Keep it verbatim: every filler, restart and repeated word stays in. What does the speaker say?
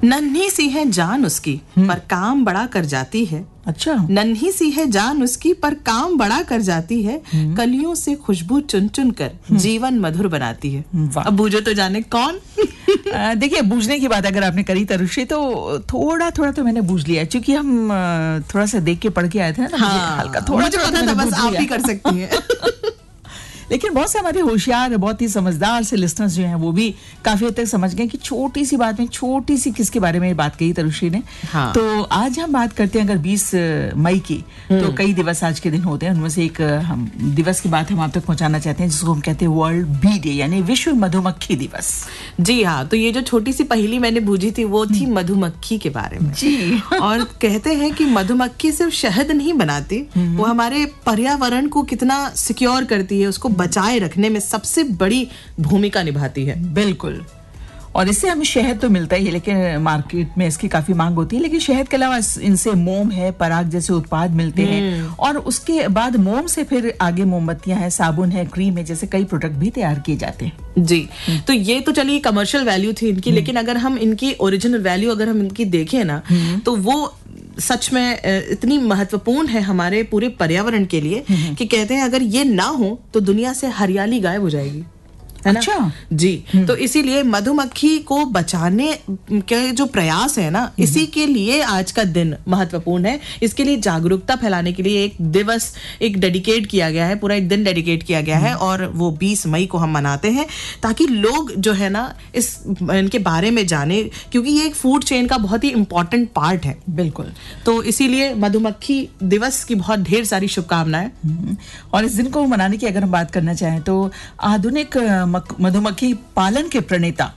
नन्ही सी है जान उसकी पर काम बड़ा कर जाती है। अच्छा। नन्ही सी है जान उसकी पर काम बड़ा कर जाती है। कलियों से खुशबू चुन चुन कर जीवन मधुर बनाती है। अब बूझो तो जाने कौन। देखिए, बूझने की बात अगर आपने करी तरुषी, तो थोड़ा थोड़ा तो मैंने बूझ लिया, क्योंकि हम थोड़ा सा देख के पढ़ के आए थे ना। हाँ, हल्का थोड़ा मुझे पता था, बस आप ही कर सकती हैं। लेकिन बहुत से हमारे होशियार, बहुत ही समझदार से लिस्टनर्स जो हैं वो भी काफी हद तक समझ गए कि छोटी सी बात में छोटी सी किसके बारे में बात कही तरुषी ने। हाँ। तो आज हम बात करते हैं अगर बीस मई की, तो कई दिवस आज के दिन होते हैं, उनमें से एक हम दिवस की बात हम आप तक पहुंचाना चाहते हैं, जिसको हम कहते हैं वर्ल्ड बी डे, यानी विश्व मधुमक्खी दिवस। जी हाँ, तो ये जो छोटी सी पहेली मैंने बूझी थी वो थी मधुमक्खी के बारे में। जी। और कहते हैं कि मधुमक्खी सिर्फ शहद नहीं बनाती, वो हमारे पर्यावरण को कितना सिक्योर करती है, उसको बचाए रखने में सबसे बड़ी भूमिका निभाती है। बिल्कुल। और इससे हमें शहद तो मिलता ही है, लेकिन मार्केट में इसकी काफी मांग होती है। लेकिन शहद के अलावा इनसे मोम है, पराग जैसे उत्पाद मिलते हैं, और उसके बाद मोम से फिर आगे मोमबत्तियां हैं, साबुन है, क्रीम है, जैसे कई प्रोडक्ट भी तैयार किए जाते हैं। जी। तो ये तो चलिए कमर्शियल वैल्यू थी इनकी, लेकिन अगर हम इनकी ओरिजिनल वैल्यू अगर हम इनकी देखें ना, तो वो सच में इतनी महत्वपूर्ण है हमारे पूरे पर्यावरण के लिए कि कहते हैं अगर ये ना हो तो दुनिया से हरियाली गायब हो जाएगी, है ना? अच्छा। जी। तो इसीलिए मधुमक्खी को बचाने के जो प्रयास है ना, इसी के लिए आज का दिन महत्वपूर्ण है। इसके लिए जागरूकता फैलाने के लिए एक दिवस एक डेडिकेट किया गया है, पूरा एक दिन डेडिकेट किया गया है, और वो बीस मई को हम मनाते हैं ताकि लोग जो है ना इस इनके बारे में जाने, क्योंकि ये एक फूड चेन का बहुत ही इंपॉर्टेंट पार्ट है। बिल्कुल। तो इसीलिए मधुमक्खी दिवस की बहुत ढेर सारी शुभकामनाएं। और इस दिन को मनाने की अगर हम बात करना चाहें, तो आधुनिक मधुमक्खी पालन के प्रणेता